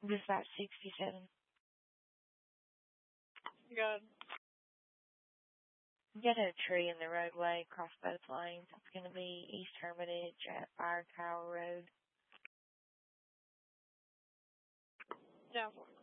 Dispatch 67. Good. Get a tree in the roadway across both lanes. It's going to be East Hermitage at Fire Tower Road. Yeah.